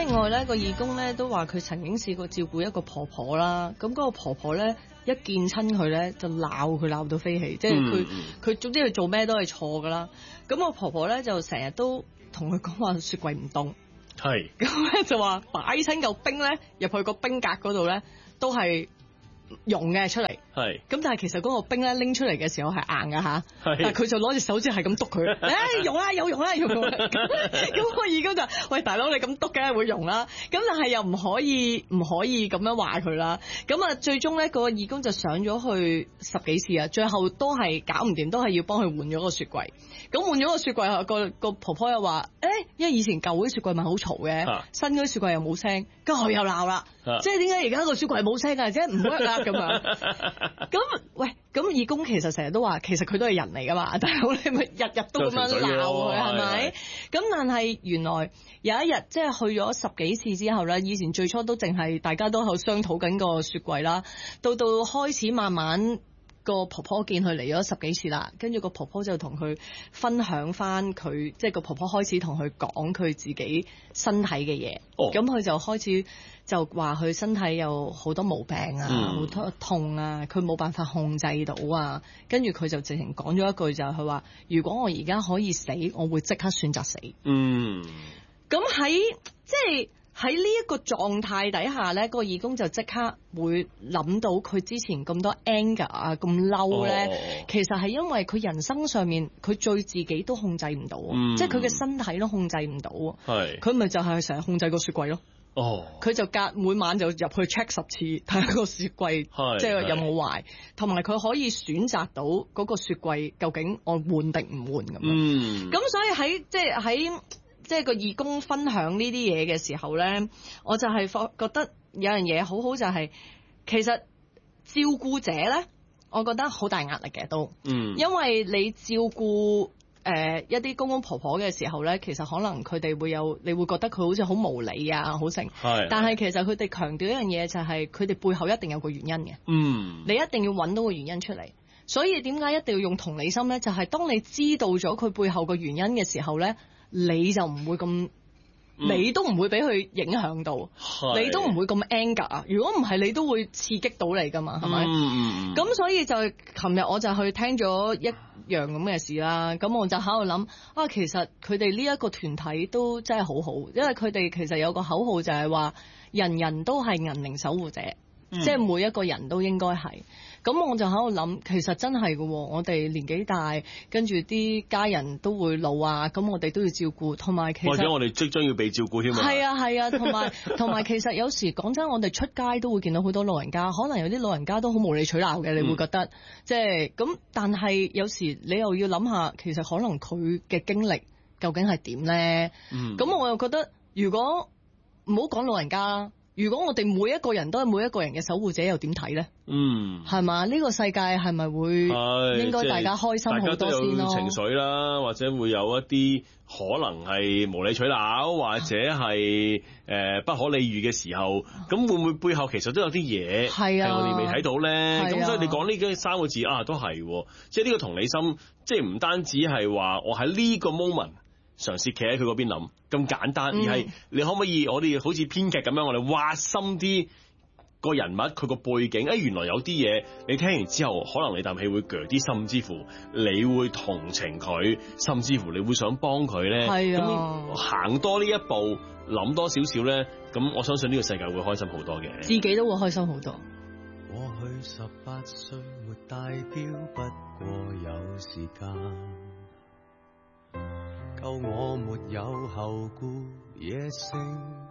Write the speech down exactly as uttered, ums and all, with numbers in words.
另外咧，個義工咧都話佢曾經試過照顧一個婆婆啦，咁嗰個婆婆咧一見親佢咧就鬧佢鬧到飛起，即係佢佢總之佢做咩都係錯噶啦。咁個婆婆咧就成日都同佢講話雪櫃唔凍，係咁咧就話擺親嚿冰咧入去個冰格嗰度咧都係溶嘅出嚟，係咁但係其實嗰個冰咧拎出嚟嘅時候係硬㗎吓，但係佢就攞隻手指係咁篤佢，誒、哎、溶啦有溶啦有溶啦，咁我義工就喂大佬你咁篤梗係會溶啦，咁但係又唔可以唔可以咁樣話佢啦，咁啊最終咧個義工就上咗去十幾次啊，最後都係搞唔掂，都係要幫佢換咗個雪櫃，咁換咗個雪櫃個個婆婆又話誒、欸，因為以前舊嗰啲雪櫃咪好嘈嘅，啊、新嗰啲雪櫃又冇聲，跟住佢又鬧啦，啊、即係點解而家個雪櫃冇聲啊？即係唔 work 啦咁樣，咁喂，咁義工其實成日都話，其實佢都係人嚟噶嘛，但係你咪日日都咁樣鬧佢係咪？咁但係原來有一日即係去咗十幾次之後咧，以前最初都淨係大家都喺度商討緊個雪櫃啦，到到開始慢慢。個婆婆見佢嚟咗十幾次啦，跟住個婆婆就同佢分享翻佢，即係個婆婆開始同佢講佢自己身體嘅嘢。哦，咁佢就開始就話佢身體有好多毛病啊，好多、嗯、痛啊，佢冇辦法控制到啊。跟住佢就直情講咗一句就係佢話：如果我而家可以死，我會即刻選擇死。嗯，咁喺即係。喺呢一個狀態底下咧，個義工就即刻會諗到佢之前咁多 anger 啊，咁嬲咧，哦、其實係因為佢人生上面佢對自己都控制唔到，嗯、即係佢嘅身體都控制唔到，係佢咪就係成日控制個雪櫃咯。哦，佢就隔每晚就入去 check 十次睇下個雪櫃，即係有冇壞，同埋佢可以選擇到嗰個雪櫃究竟我換定唔換咁。嗯，咁所以喺即係喺。即係個義工分享呢啲嘢嘅時候咧，我就係覺得有樣嘢好好就係、是，其實照顧者咧，我覺得好大壓力嘅都，嗯，因為你照顧誒、呃、一啲公公婆婆嘅時候咧，其實可能佢哋會有，你會覺得佢好似好無理啊，好成，係，但係其實佢哋強調一樣嘢就係，佢哋背後一定有個原因嘅，嗯，你一定要揾到個原因出嚟，所以點解一定要用同理心咧？就係、是、當你知道咗佢背後個原因嘅時候咧。你就唔會咁，嗯、你都唔會俾佢影響到，是你都唔會咁 anger 啊！如果唔係，你都會刺激到你噶嘛，係咪？咁、嗯、所以就琴日我就去聽咗一樣咁嘅事啦。咁我就喺度諗啊，其實佢哋呢一個團體都真係好好，因為佢哋其實有個口號就係話，人人都係銀齡守護者，嗯、即係每一個人都應該係。咁我就喺度諗，其實真係嘅，我哋年紀大，跟住啲家人都會老啊，咁我哋都要照顧，同埋其實或者我哋即將要被照顧添啊。係啊係啊，同埋同埋其實有時講真，我哋出街都會見到好多老人家，可能有啲老人家都好無理取鬧嘅，你會覺得、嗯、即係咁，但係有時你又要諗下，其實可能佢嘅經歷究竟係點咧？咁、嗯、我又覺得，如果唔好講老人家。如果我哋每一個人都係每一個人嘅守護者，又點睇咧？嗯，係嘛？呢、呢個世界係咪會應該大家開心好多先咯？情緒啦，或者會有一啲可能係無理取鬧，或者係誒、呃、不可理喻嘅時候，咁會唔會背後其實都有啲嘢係我哋未睇到咧？咁、啊、所以你講呢三個字啊，都係，即係呢個同理心，即係唔單止係話我喺呢個 moment。嘗試企喺佢嗰邊諗咁簡單，而係你可唔可以我哋好似編劇咁樣，我哋挖深啲個人物佢個背景，誒原來有啲嘢你聽完之後，可能你啖氣會鋸啲，甚至乎你會同情佢，甚至乎你會想幫佢咧。係啊，咁行多呢一步，諗多少少咧，咁我相信呢個世界會開心好多嘅，自己都會開心好多。過去十八歲沒帶錶，不過有時間。夠我沒有後顧，野性